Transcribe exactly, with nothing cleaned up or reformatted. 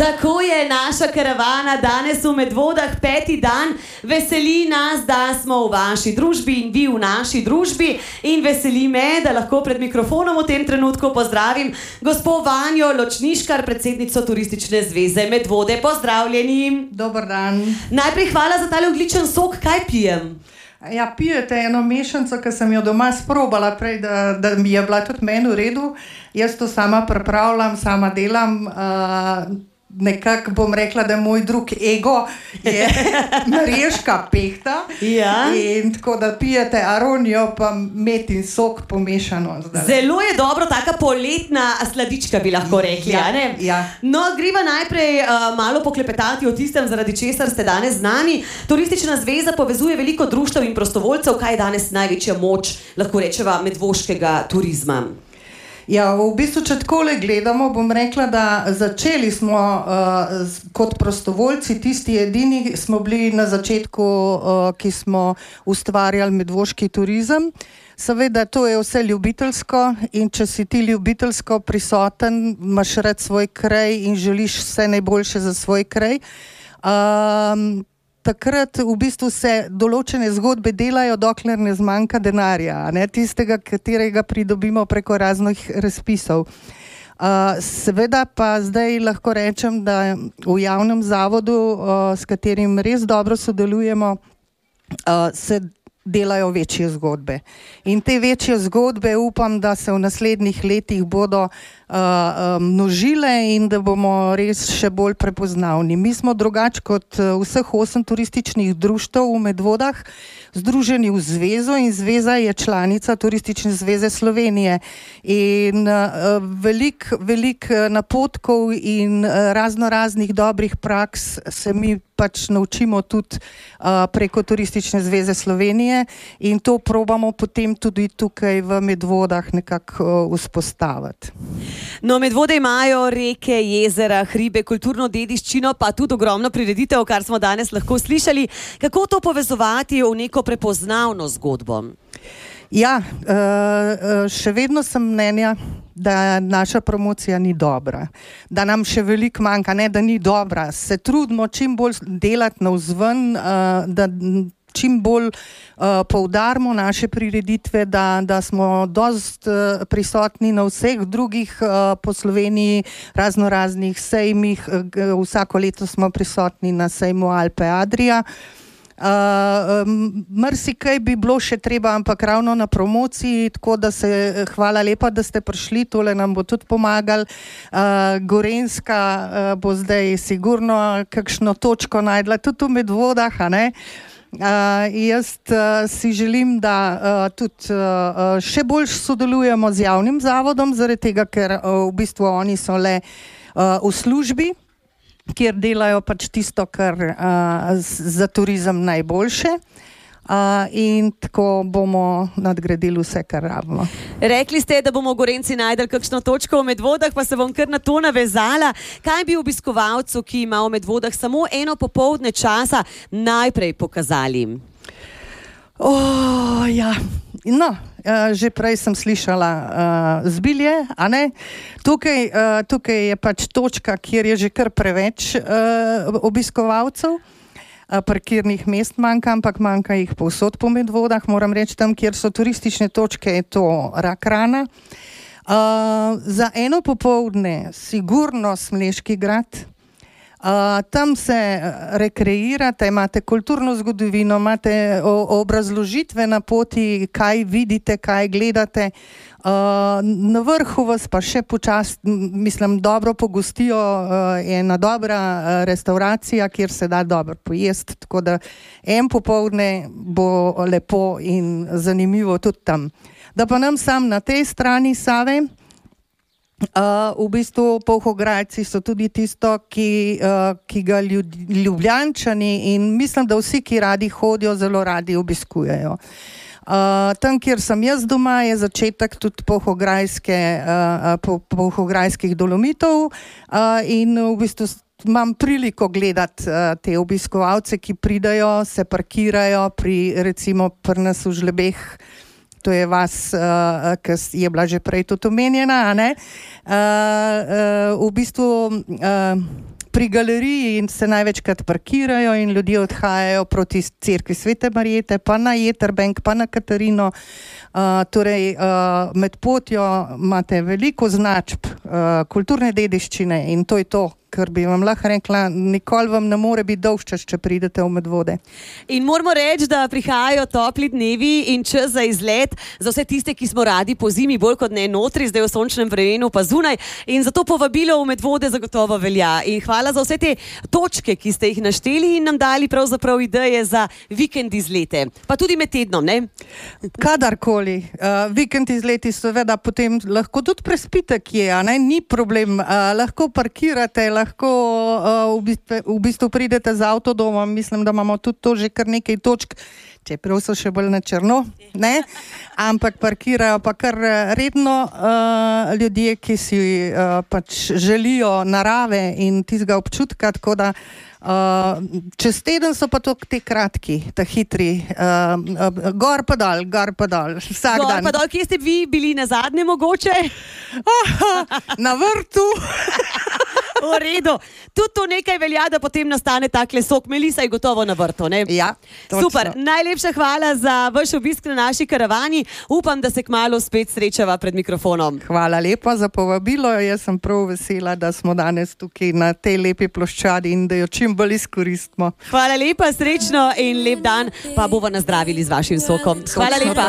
Tako je naša karavana danes v Medvodah peti dan. Veseli nas, da smo v vaši družbi in vi v naši družbi. In veseli me, da lahko pred mikrofonom v tem trenutku pozdravim gospo Vanjo Ločniškar, predsednico Turistične zveze Medvode. Pozdravljeni. Dober dan. Najprej hvala za tale ogličen sok. Kaj pijem? Ja, pijete eno mešanico, ki sem jo doma sprobala prej, da, da mi je bila tudi meni v redu. Jaz to sama pripravljam, sama delam. Uh, nekako bom rekla, da moj drug ego je mrežka pehta. Ja. In tako da pijete aronijo pa med in sok pomešano. Zdaj. Zelo je dobro, taka poletna sladička bi lahko rekli. Ja, ne? ja. No, greva najprej uh, malo poklepetati o tistem, zaradi česar ste danes z nami. Turistična zveza povezuje veliko društev in prostovoljcev. Kaj je danes največja moč, lahko rečeva, medvoškega turizma? Ja, v bistvu, če takole gledamo, bom rekla, da začeli smo uh, kot prostovoljci, tisti edini smo bili na začetku, uh, ki smo ustvarjali medvoški turizem. Seveda, to je vse ljubiteljsko in če si ti ljubiteljsko prisoten, imaš rad svoj kraj in želiš vse najboljše za svoj kraj. Um, Takrat v bistvu se določene zgodbe delajo, dokler ne zmanjka denarja, ne? Tistega, katerega pridobimo preko raznih razpisov. Uh, seveda pa zdaj lahko rečem, da v javnem zavodu, uh, s katerim res dobro sodelujemo, uh, se delajo večje zgodbe. In te večje zgodbe upam, da se v naslednjih letih bodo uh, množile in da bomo res še bolj prepoznavni. Mi smo drugače kot uh, vseh osem turističnih društev v Medvodah združeni v zvezo in zveza je članica Turistične zveze Slovenije. In uh, velik, velik napotkov in uh, razno raznih dobrih praks se mi pač naučimo tudi uh, preko Turistične zveze Slovenije in to probamo potem tudi tukaj v Medvodah nekako uh, vzpostaviti. No, Medvode imajo reke, jezera, hribe, kulturno dediščino, pa tudi ogromno prireditev, kar smo danes lahko slišali. Kako to povezovati v neko prepoznavno zgodbo? Ja, uh, še vedno sem mnenja, da naša promocija ni dobra, da nam še veliko manjka, ne da ni dobra. Se trudimo čim bolj delati navzven, uh, da čim bolj uh, poudarimo naše prireditve, da, da smo dost uh, prisotni na vseh drugih uh, po Sloveniji razno raznih sejmih. Uh, vsako leto smo prisotni na sejmu Alpe Adria. Uh, um, marsikaj bi bilo še treba, ampak ravno na promociji, tako da se hvala lepa, da ste prišli, tole nam bo tudi pomagal. Uh, Gorenjska uh, bo zdaj sigurno kakšno točko najdla tudi v Medvodah, a ne? Uh, jaz uh, si želim, da uh, tudi uh, še bolj sodelujemo z javnim zavodom, zaradi tega, ker uh, v bistvu oni so le uh, v službi, kjer delajo pač tisto, kar uh, za turizem najboljše. Uh, in tako bomo nadgradili vse, kar rabimo. Rekli ste, da bomo Gorenci najdeli kakšno točko v Medvodah, pa se bom kar na to navezala. Kaj bi obiskovalcu, ki ima v Medvodah samo eno popoldne časa, najprej pokazali? Oh, ja. No, uh, že prej sem slišala uh, Zbilje, a ne? Tukaj, uh, tukaj je pač točka, kjer je že kar preveč uh, obiskovalcev. Uh, parkirnih mest manjka, ampak manjka jih povsod po Medvodah. Moram reči, tam, kjer so turistične točke, je to rak rana. Uh, za eno popoldne sigurno Smleški grad. Uh, tam se rekreirate, imate kulturno zgodovino, imate o, obrazložitve na poti, kaj vidite, kaj gledate. Uh, na vrhu vas pa še počas, mislim, dobro pogostijo, uh, je ena dobra uh, restauracija, kjer se da dobro pojesti, tako da en popoldne bo lepo in zanimivo tudi tam. Da pa nam sam na tej strani Save, Uh, v bistvu Polhograjci so tudi tisto, ki, uh, ki ga ljud, Ljubljančani in mislim, da vsi, ki radi hodijo, zelo radi obiskujejo. Uh, tam, kjer sem jaz doma, je začetek tudi Polhograjske, uh, po, Polhograjskih dolomitov uh, in v bistvu imam priliko gledati uh, te obiskovalce, ki pridajo, se parkirajo pri recimo pri nas v Žlebeh. To je vas, uh, ki je bila že prej tudi omenjena, a ne? Uh, uh, v bistvu uh, pri galeriji in se največkrat parkirajo in ljudje odhajajo proti cerkvi Svete Marjete, pa na Jeterbenk, pa na Katarino. Uh, torej, uh, med potjo imate veliko značb uh, kulturne dediščine in to je to, kar bi vam lahko rekla, nikoli vam ne more biti dolgčas, če pridete v Medvode. In moramo reči, da prihajajo topli dnevi in čas za izlet za vse tiste, ki smo radi po zimi, bolj kot ne notri, zdaj v sončnem vremenu pa zunaj. In zato povabilo v Medvode zagotovo velja. In hvala za vse te točke, ki ste jih našteli in nam dali pravzaprav ideje za vikend izlete. Pa tudi med tednom, ne? Kadarkoli. Uh, vikend izleti seveda potem lahko tudi prespite kje, a ne? Ni problem. Uh, lahko parkirate, lahko uh, v, bistvu, v bistvu pridete z avtodomom, mislim, da imamo tudi to že kar nekaj točk, čeprav so še bolj na črno, ne? Ampak parkirajo pa kar redno uh, ljudje, ki si uh, pač želijo narave in tistega občutka, tako da Uh, čez teden so pa to te kratki, ta hitri, uh, uh, gor pa dol, gor pa dol, vsak gor dan. Gor pa dol, kje ste vi bili na zadnje mogoče? Aha, na vrtu. V redu. Tudi to nekaj velja, da potem nastane takle sok. Melisa je gotovo na vrtu, ne? Ja, točno. Super, najlepša hvala za vaš obisk na naši karavani. Upam, da se kmalu spet srečava pred mikrofonom. Hvala lepa za povabilo. Jaz sem prav vesela, da smo danes tukaj na tej lepi ploščadi in da jo čim bolj izkoristimo. Hvala lepa, srečno in lep dan, pa bova nazdravili z vašim sokom. Hvala lepa.